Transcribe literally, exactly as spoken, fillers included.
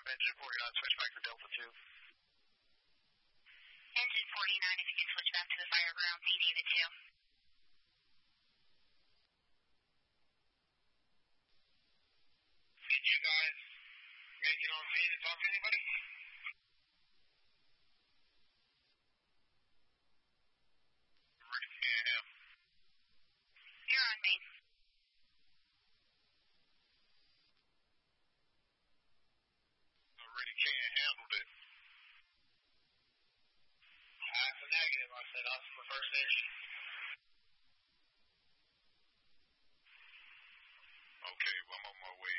Engine forty-nine, switch back to Delta two. Engine forty-nine, if you can switch back to the fire ground, B David two. Did you guys make it on main and talk to anybody? I really can't have. You're on main. I really can't handle it. That's a negative. I said, I'll for first station.